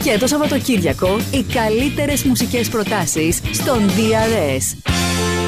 Και το Σαββατοκύριακο οι καλύτερες μουσικές προτάσεις στον DRS.